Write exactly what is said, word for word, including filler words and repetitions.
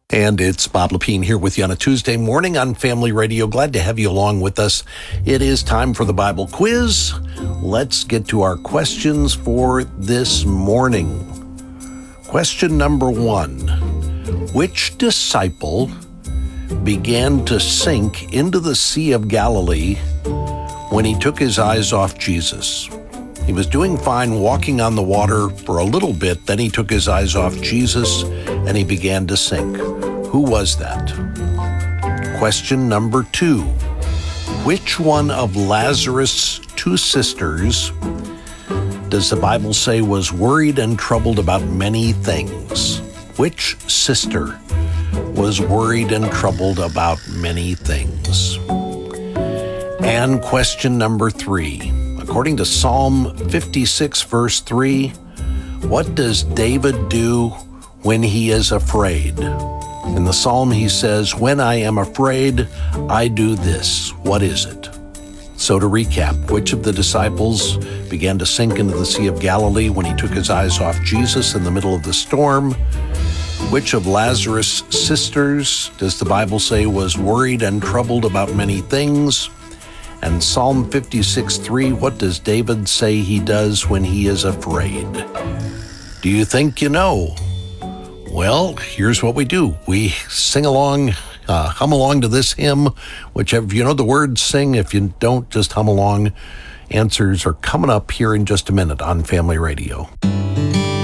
And it's Bob Lepine here with you on a Tuesday morning on Family Radio. Glad to have you along with us. It is time for the Bible quiz. Let's get to our questions for this morning. Question number one. Which disciple began to sink into the Sea of Galilee when he took his eyes off Jesus? He was doing fine walking on the water for a little bit, then he took his eyes off Jesus and he began to sink. Who was that? Question number two. Which one of Lazarus' two sisters does the Bible say was worried and troubled about many things? Which sister was worried and troubled about many things? And question number three. According to Psalm fifty-six, verse three, what does David do when he is afraid? In the Psalm, he says, when I am afraid, I do this. What is it? So to recap, which of the disciples began to sink into the Sea of Galilee when he took his eyes off Jesus in the middle of the storm? Which of Lazarus' sisters does the Bible say was worried and troubled about many things? And Psalm fifty-six, three, what does David say he does when he is afraid? Do you think you know? Well, here's what we do. We sing along, uh, hum along to this hymn, whichever, if you know the words, sing. If you don't, just hum along. Answers are coming up here in just a minute on Family Radio.